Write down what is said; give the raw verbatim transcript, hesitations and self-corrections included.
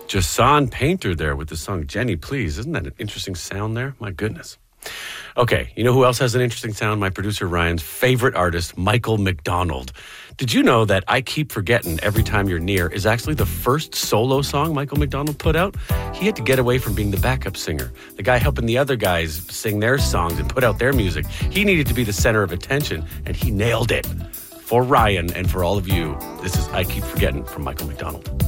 Jason Painter there with the song Jenny Please. Isn't that an interesting sound there? My goodness. Okay, you know who else has an interesting sound? My producer Ryan's favorite artist, Michael McDonald. Did you know that I Keep Forgetting Every Time You're Near is actually the first solo song Michael McDonald put out? He had to get away from being the backup singer, the guy helping the other guys sing their songs and put out their music. He needed to be the center of attention, and he nailed it. For Ryan and for all of you, this is I Keep Forgetting from Michael McDonald.